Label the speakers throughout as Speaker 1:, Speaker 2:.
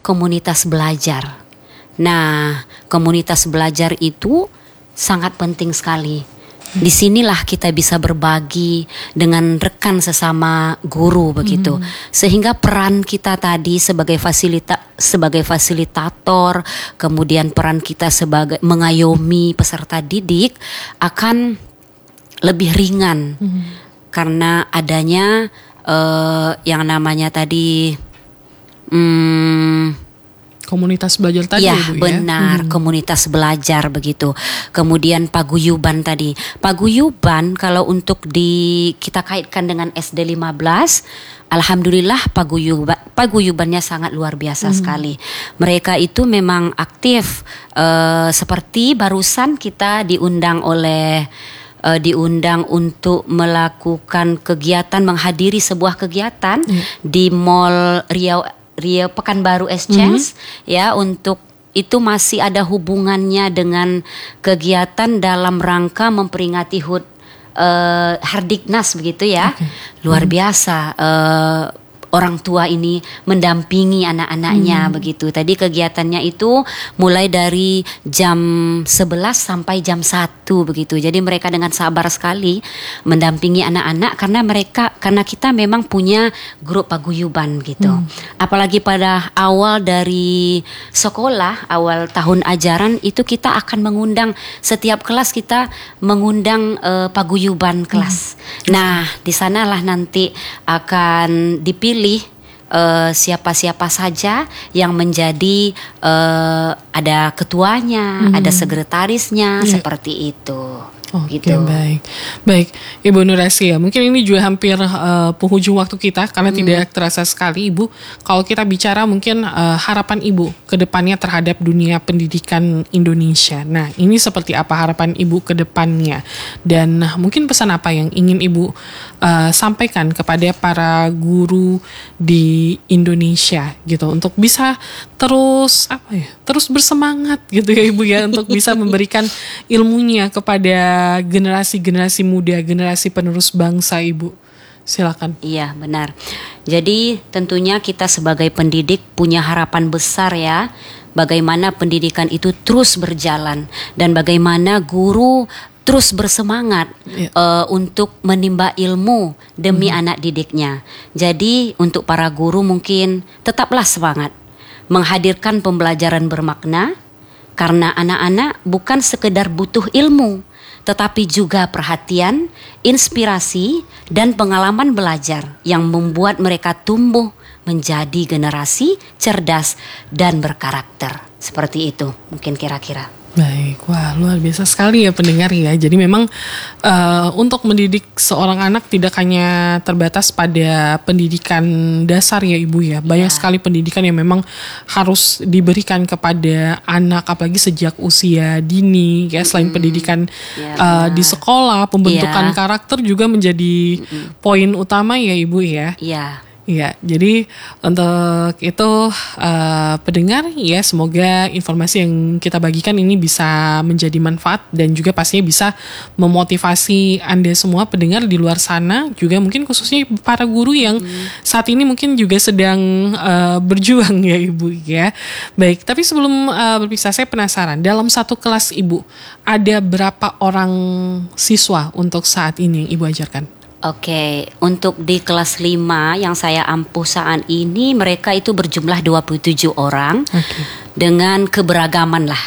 Speaker 1: komunitas belajar. Nah, komunitas belajar itu sangat penting sekali. Disinilah kita bisa berbagi dengan rekan sesama guru begitu, sehingga peran kita tadi sebagai fasilitator, kemudian peran kita sebagai mengayomi peserta didik akan lebih ringan karena adanya yang namanya tadi
Speaker 2: komunitas belajar tadi
Speaker 1: ya,
Speaker 2: Ibu ya.
Speaker 1: Benar, komunitas belajar begitu. Kemudian paguyuban tadi. Paguyuban kalau untuk kita kaitkan dengan SD 15, alhamdulillah paguyubannya sangat luar biasa sekali. Mereka itu memang aktif, seperti barusan kita diundang untuk melakukan kegiatan, menghadiri sebuah kegiatan di Mall Riau Pekanbaru Exchange ya, untuk itu masih ada hubungannya dengan kegiatan dalam rangka memperingati HUT Hardiknas begitu ya. Luar biasa orang tua ini mendampingi anak-anaknya begitu. Tadi kegiatannya itu mulai dari jam 11 sampai jam 1 begitu. Jadi mereka dengan sabar sekali mendampingi anak-anak karena kita memang punya grup paguyuban gitu. Apalagi pada awal dari sekolah, awal tahun ajaran itu kita akan mengundang, setiap kelas kita mengundang paguyuban kelas. Nah, di sanalah nanti akan dipilih siapa-siapa saja yang menjadi ada ketuanya, ada sekretarisnya, seperti itu.
Speaker 2: Oke,
Speaker 1: gitu.
Speaker 2: Baik Ibu Nurasi ya. Mungkin ini juga hampir penghujung waktu kita karena tidak terasa sekali Ibu. Kalau kita bicara mungkin harapan Ibu ke depannya terhadap dunia pendidikan Indonesia. Nah, ini seperti apa harapan Ibu ke depannya? Dan mungkin pesan apa yang ingin Ibu sampaikan kepada para guru di Indonesia gitu untuk bisa terus bersemangat gitu ya Ibu ya, untuk bisa memberikan ilmunya kepada generasi-generasi muda, generasi penerus bangsa Ibu. Silakan.
Speaker 1: Iya, benar. Jadi tentunya kita sebagai pendidik punya harapan besar ya, bagaimana pendidikan itu terus berjalan dan bagaimana guru terus bersemangat untuk menimba ilmu demi anak didiknya. Jadi untuk para guru mungkin tetaplah semangat menghadirkan pembelajaran bermakna, karena anak-anak bukan sekedar butuh ilmu, tetapi juga perhatian, inspirasi, dan pengalaman belajar yang membuat mereka tumbuh menjadi generasi cerdas dan berkarakter. Seperti itu mungkin kira-kira.
Speaker 2: Baik, wah luar biasa sekali ya pendengar ya. Jadi memang untuk mendidik seorang anak tidak hanya terbatas pada pendidikan dasar ya Ibu ya. Banyak sekali pendidikan yang memang harus diberikan kepada anak, apalagi sejak usia dini ya. Selain pendidikan di sekolah, pembentukan karakter juga menjadi poin utama ya Ibu ya. Iya, jadi untuk itu pendengar ya, semoga informasi yang kita bagikan ini bisa menjadi manfaat dan juga pastinya bisa memotivasi Anda semua pendengar di luar sana, juga mungkin khususnya para guru yang saat ini mungkin juga sedang berjuang ya Ibu ya. Baik, tapi sebelum berpisah saya penasaran, dalam satu kelas Ibu ada berapa orang siswa untuk saat ini yang Ibu ajarkan?
Speaker 1: Oke, untuk di kelas 5 yang saya ampuh saat ini, mereka itu berjumlah 27 orang dengan keberagaman lah.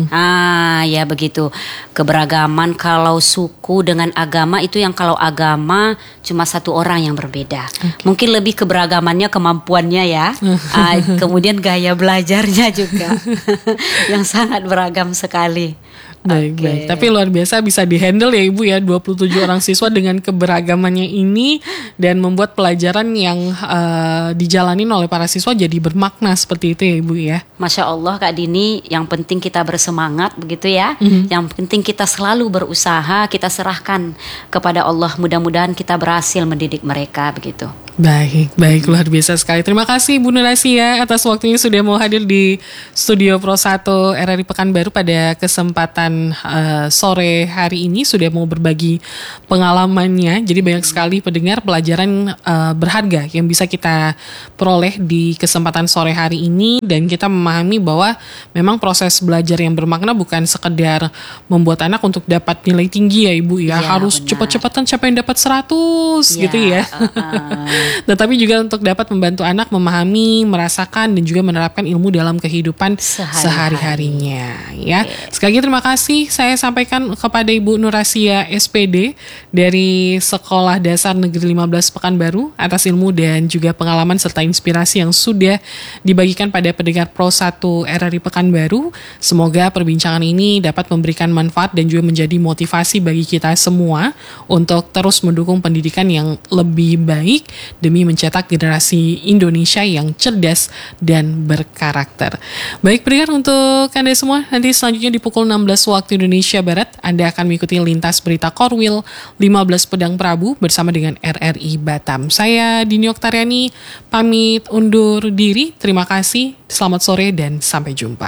Speaker 1: Ya begitu. Keberagaman, kalau suku dengan agama itu, yang kalau agama cuma satu orang yang berbeda. Mungkin lebih keberagamannya kemampuannya ya. Kemudian gaya belajarnya juga yang sangat beragam sekali.
Speaker 2: Baik. Tapi luar biasa bisa dihandle ya Ibu ya, 27 orang siswa dengan keberagamannya ini, dan membuat pelajaran yang dijalanin oleh para siswa jadi bermakna seperti itu ya Ibu ya.
Speaker 1: Masya Allah Kak Dini, yang penting kita bersemangat begitu ya. Yang penting kita selalu berusaha, kita serahkan kepada Allah, mudah-mudahan kita berhasil mendidik mereka begitu.
Speaker 2: Baik, luar biasa sekali. Terima kasih Bu Nur Asia atas waktunya sudah mau hadir di Studio Pro 1 RRI Pekanbaru pada kesempatan sore hari ini, sudah mau berbagi pengalamannya. Jadi banyak sekali pendengar pelajaran berharga yang bisa kita peroleh di kesempatan sore hari ini, dan kita memahami bahwa memang proses belajar yang bermakna bukan sekedar membuat anak untuk dapat nilai tinggi ya Ibu ya, harus cepat-cepatan siapa yang dapat 100 gitu ya. Tetapi juga untuk dapat membantu anak memahami, merasakan, dan juga menerapkan ilmu dalam kehidupan sehari-harinya ya. Sekali lagi terima kasih saya sampaikan kepada Ibu Nur Asia SPD dari Sekolah Dasar Negeri 15 Pekanbaru atas ilmu dan juga pengalaman serta inspirasi yang sudah dibagikan pada pendengar Pro 1 RRI Pekanbaru. Semoga perbincangan ini dapat memberikan manfaat dan juga menjadi motivasi bagi kita semua untuk terus mendukung pendidikan yang lebih baik demi mencetak generasi Indonesia yang cerdas dan berkarakter. Baik pendengar, untuk Anda semua, nanti selanjutnya di pukul 16 waktu Indonesia Barat, Anda akan mengikuti lintas berita Korwil 15 Pedang Prabu bersama dengan RRI Batam. Saya Dini Oktariani, pamit undur diri. Terima kasih, selamat sore dan sampai jumpa.